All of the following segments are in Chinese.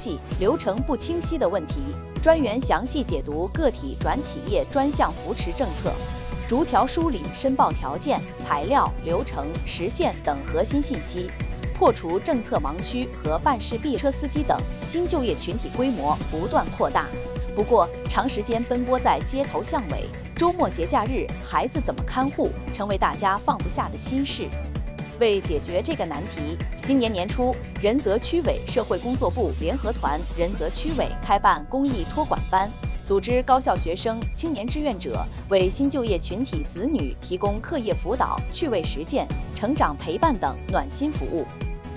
细、流程不清晰的问题，专员详细解读个体转企业专项扶持政策，逐条梳理申报条件、材料、流程、时限等核心信息，破除政策盲区和办事闭车司机等新就业群体规模不断扩大。不过，长时间奔波在街头巷尾，周末节假日孩子怎么看护，成为大家放不下的心事。为解决这个难题，今年年初，仁泽区委社会工作部联合团仁泽区委开办公益托管班，组织高校学生、青年志愿者为新就业群体子女提供课业辅导、趣味实践、成长陪伴等暖心服务。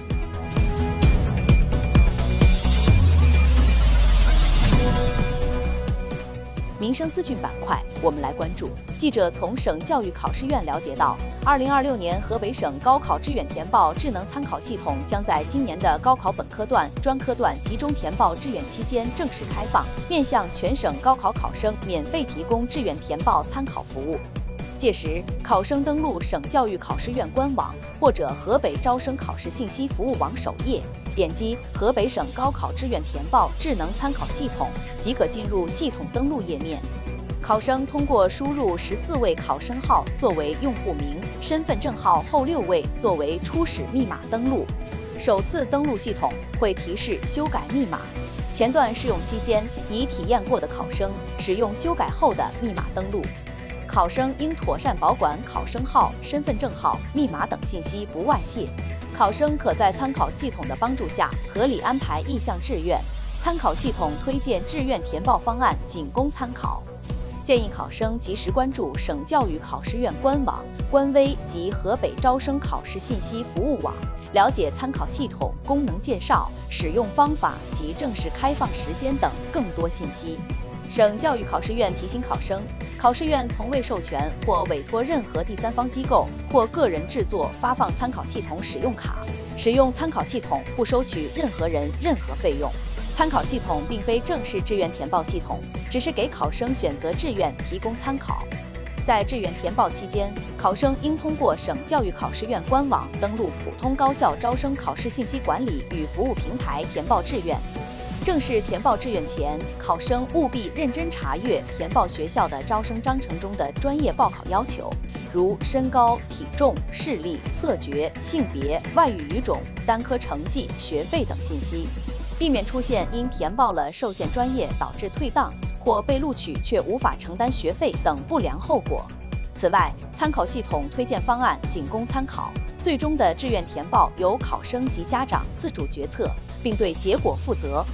民生资讯板块，我们来关注。记者从省教育考试院了解到，2026年河北省高考志愿填报智能参考系统将在今年的高考本科段、专科段集中填报志愿期间正式开放，面向全省高考考生免费提供志愿填报参考服务。届时，考生登录省教育考试院官网或者河北招生考试信息服务网首页，点击河北省高考志愿填报智能参考系统，即可进入系统登录页面。考生通过输入14位考生号作为用户名，身份证号后6位作为初始密码登录。首次登录系统会提示修改密码。前段试用期间，已体验过的考生使用修改后的密码登录。考生应妥善保管考生号、身份证号、密码等信息不外泄。考生可在参考系统的帮助下合理安排意向志愿，参考系统推荐志愿填报方案仅供参考。建议考生及时关注省教育考试院官网、官微及河北招生考试信息服务网，了解参考系统功能介绍、使用方法及正式开放时间等更多信息。省教育考试院提醒考生，考试院从未授权或委托任何第三方机构或个人制作、发放参考系统使用卡，使用参考系统不收取任何人任何费用。参考系统并非正式志愿填报系统，只是给考生选择志愿提供参考。在志愿填报期间，考生应通过省教育考试院官网登录普通高校招生考试信息管理与服务平台填报志愿。正式填报志愿前，考生务必认真查阅填报学校的招生章程中的专业报考要求，如身高、体重、视力、测觉、性别、外语语种、单科成绩、学费等信息，避免出现因填报了受限专业导致退档或被录取却无法承担学费等不良后果。此外，参考系统推荐方案仅供参考，最终的志愿填报由考生及家长自主决策，并对结果负责。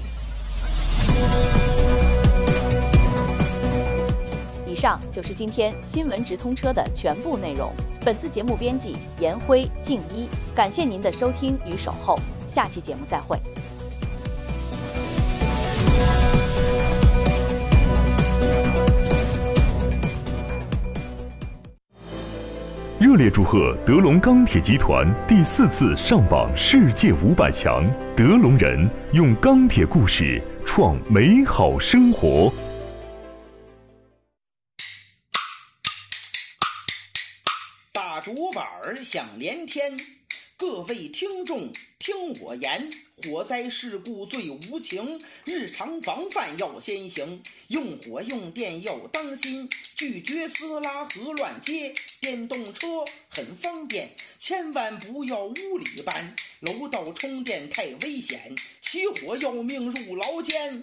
以上就是今天新闻直通车的全部内容。本次节目编辑严辉、静一，感谢您的收听与守候，下期节目再会。 热烈祝贺德龙钢铁集团第4次上榜世界500强，德龙人用钢铁故事创美好生活。 大竹板响连天，各位听众听我言，火灾事故最无情，日常防范要先行，用火用电要当心，拒绝私拉和乱接，电动车很方便，千万不要无理搬，楼道充电太危险，起火要命入牢监。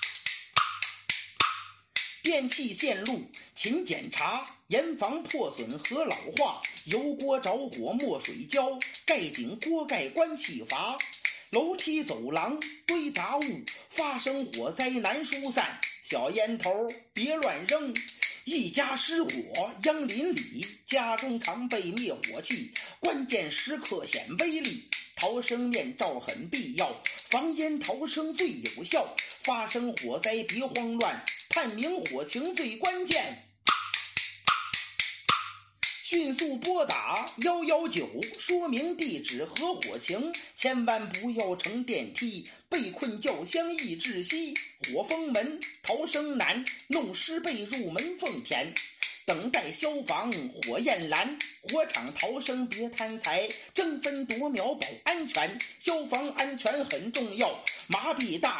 电器线路勤检查，严防破损和老化，油锅着火没水浇，盖紧锅盖关气阀，楼梯走廊堆杂物，发生火灾难疏散，小烟头别乱扔，一家失火殃邻里，家中常备灭火器，关键时刻显威力，逃生面罩很必要，防烟逃生最有效，发生火灾别慌乱，判明火情最关键，迅速拨打119，说明地址和火情，千万不要乘电梯，被困轿厢易窒息，火封门逃生难，弄湿被入门缝填，等待消防火焰拦，火场逃生别贪财，争分夺秒保安全，消防安全很重要，麻痹大